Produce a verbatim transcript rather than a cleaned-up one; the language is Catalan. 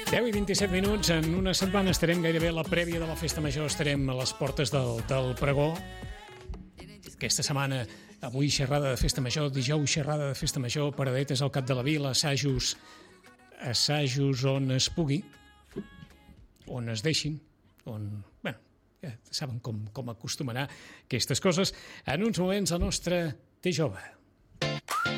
deu i vint-i-set minuts. En una setmana estarem gairebé a la prèvia de la Festa Major. Estarem a les portes del, del pregó. Aquesta setmana, avui xerrada de Festa Major, dijous xerrada de Festa Major, paradetes al cap de la vila, assajos, assajos on es pugui, on es deixin, on... Bueno, ja saben com, com acostumarà aquestes coses. En uns moments, la nostra Té Jove.